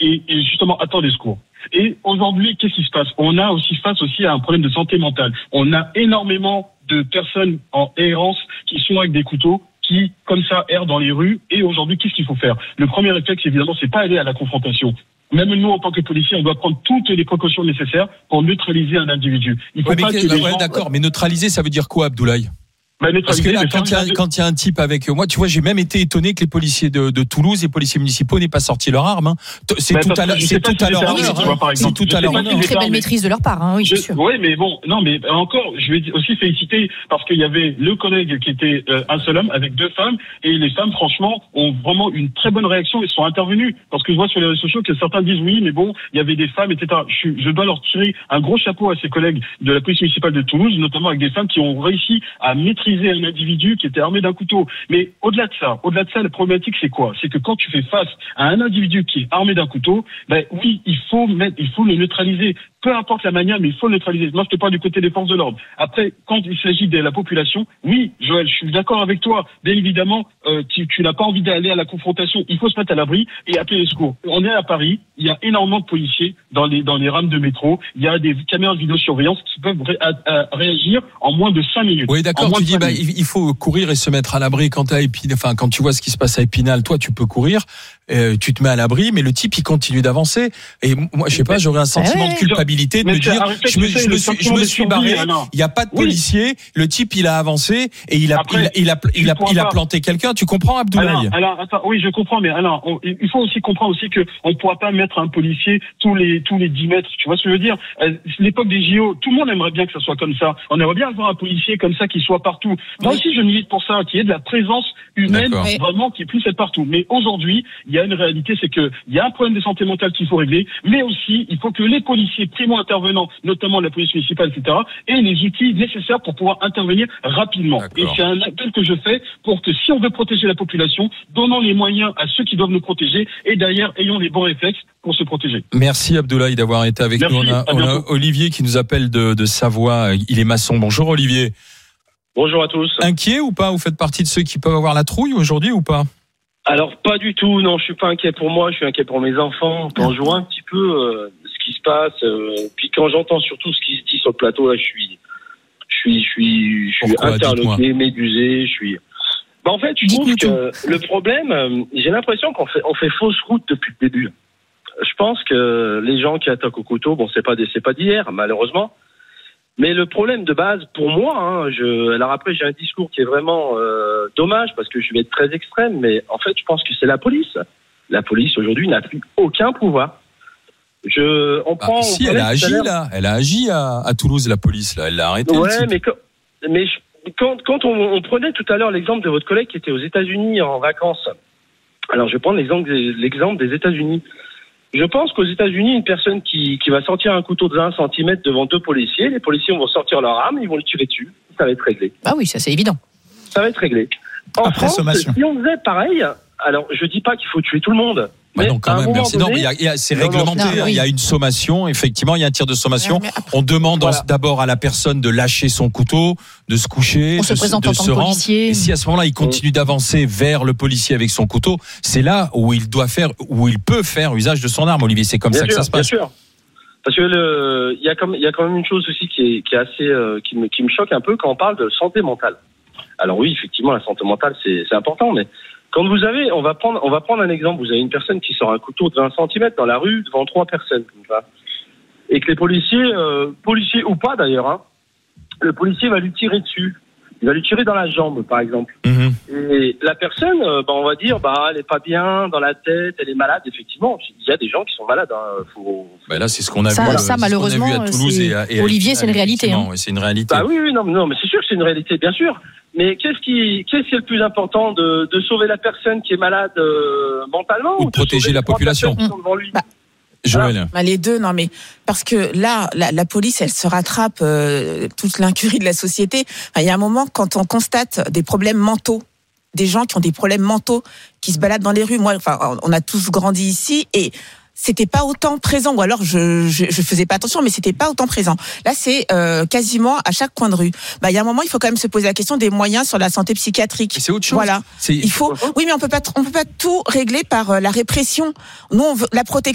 et justement attendre les secours. Et aujourd'hui, qu'est-ce qui se passe? On a aussi face à un problème de santé mentale. On a énormément de personnes en errance qui sont avec des couteaux, qui, comme ça, errent dans les rues. Et aujourd'hui, qu'est-ce qu'il faut faire? Le premier réflexe, évidemment, c'est pas aller à la confrontation. Même nous, en tant que policiers, on doit prendre toutes les précautions nécessaires pour neutraliser un individu. Il faut pas que les gens... D'accord, mais neutraliser, ça veut dire quoi, Abdoulaye? Parce que là, quand il y a un type avec moi, tu vois, j'ai même été étonné que les policiers de Toulouse, les policiers municipaux n'aient pas sorti leur arme. Hein. C'est tout à leur honneur. C'est tout à leur honneur. Une très belle maîtrise de leur part, hein, oui, c'est sûr. Oui, mais bon, non, mais encore, je vais aussi féliciter parce qu'il y avait le collègue qui était un seul homme avec 2 femmes et les femmes, franchement, ont vraiment une très bonne réaction et sont intervenues. Parce que je vois sur les réseaux sociaux que certains disent oui, mais bon, il y avait des femmes, etc. Je dois leur tirer un gros chapeau à ces collègues de la police municipale de Toulouse, notamment avec des femmes qui ont réussi à maîtriser un individu qui était armé d'un couteau. Mais au-delà de ça, la problématique, c'est quoi? C'est que quand tu fais face à un individu qui est armé d'un couteau, ben oui, il faut le neutraliser. Peu importe la manière, mais il faut le neutraliser. Moi, je te parle du côté des forces de l'ordre. Après, quand il s'agit de la population, oui, Joël, je suis d'accord avec toi. Bien évidemment, tu n'as pas envie d'aller à la confrontation. Il faut se mettre à l'abri et appeler les secours. On est à Paris. Il y a énormément de policiers dans les rames de métro. Il y a des caméras de vidéosurveillance qui peuvent réagir en moins de 5 minutes. Oui, d'accord. Tu dis, il faut courir et se mettre à l'abri quand quand tu vois ce qui se passe à Épinal. Toi, tu peux courir. Tu te mets à l'abri, mais le type il continue d'avancer. Et moi, je sais pas, j'aurais un sentiment de culpabilité de me dire, je me suis barré. Il y a pas de policier. Le type il a avancé et il a planté quelqu'un. Tu comprends, Abdoulaye? Alors, attends, oui, je comprends, mais alors, il faut aussi comprendre aussi que on ne pourra pas mettre un policier tous les 10 mètres. Tu vois ce que je veux dire? L'époque des JO, tout le monde aimerait bien que ça soit comme ça. On aimerait bien avoir un policier comme ça qui soit partout. Moi aussi, je milite pour ça, qu'il y ait de la présence humaine, vraiment, qui puisse être partout. Mais aujourd'hui, il y a une réalité, c'est que il y a un problème de santé mentale qu'il faut régler, mais aussi il faut que les policiers primo-intervenants, notamment la police municipale, etc., aient les outils nécessaires pour pouvoir intervenir rapidement. Et c'est un appel que je fais pour que si on veut protéger la population, donnons les moyens à ceux qui doivent nous protéger et derrière ayons les bons réflexes pour se protéger. Merci Abdoulaye d'avoir été avec nous. On a Olivier qui nous appelle de Savoie. Il est maçon. Bonjour Olivier. Bonjour à tous. Inquiet ou pas? Vous faites partie de ceux qui peuvent avoir la trouille aujourd'hui ou pas? Alors pas du tout, non, je suis pas inquiet pour moi, je suis inquiet pour mes enfants. Quand je vois un petit peu ce qui se passe, puis quand j'entends surtout ce qui se dit sur le plateau, là, je suis interloqué, médusé, en fait, je trouve que le problème, j'ai l'impression qu'on fait fausse route depuis le début. Je pense que les gens qui attaquent au couteau, bon, c'est pas d'hier, malheureusement. Mais le problème de base, pour moi, alors après j'ai un discours qui est vraiment dommage parce que je vais être très extrême, mais en fait je pense que c'est la police. La police aujourd'hui n'a plus aucun pouvoir. Elle a agi à Toulouse, la police, là, elle l'a arrêté. Ouais, mais quand on prenait tout à l'heure l'exemple de votre collègue qui était aux États-Unis en vacances. Alors je vais prendre l'exemple des États-Unis. Je pense qu'aux États-Unis, une personne qui va sortir un couteau de 20 cm devant 2 policiers, les policiers vont sortir leur arme, ils vont le tirer dessus. Ça va être réglé. Ah oui, ça c'est évident. Ça va être réglé. En France, si on faisait pareil, alors je dis pas qu'il faut tuer tout le monde. Mais non, quand même, merci. Non, mais c'est réglementé. Il y a une sommation. Effectivement, il y a un tir de sommation. On demande d'abord à la personne de lâcher son couteau, de se coucher, de se rendre. Et si à ce moment-là, il continue d'avancer vers le policier avec son couteau, c'est là où il peut faire usage de son arme, Olivier. C'est comme ça que ça se passe. Bien sûr. Parce que il y a quand même une chose aussi qui est assez, qui me choque un peu quand on parle de santé mentale. Alors oui, effectivement, la santé mentale, c'est important, mais quand on va prendre un exemple. Vous avez une personne qui sort un couteau de 20 cm dans la rue devant 3 personnes, comme ça. Et que les policiers ou pas d'ailleurs, le policier va lui tirer dessus. Il va lui tirer dans la jambe, par exemple. Et la personne, on va dire, elle est pas bien dans la tête, elle est malade. Effectivement, il y a des gens qui sont malades. Là, c'est ce qu'on a vu. Ça, malheureusement, à Toulouse et Olivier, c'est une réalité. C'est une réalité. Oui, non, mais c'est sûr que c'est une réalité, bien sûr. Mais qu'est-ce qui est le plus important, de sauver la personne qui est malade mentalement ou de protéger la population? Joël. Les deux, non, mais parce que là, la police, elle se rattrape toute l'incurie de la société. Il y a un moment, quand on constate des problèmes mentaux, des gens qui ont des problèmes mentaux, qui se baladent dans les rues. Moi, on a tous grandi ici et c'était pas autant présent, ou alors je faisais pas attention, mais c'était pas autant présent. Là, c'est quasiment à chaque coin de rue. Il y a un moment, il faut quand même se poser la question des moyens sur la santé psychiatrique. Mais c'est autre chose. Voilà. Il faut. Oui, mais on peut pas tout régler par la répression. Nous, on veut la protection.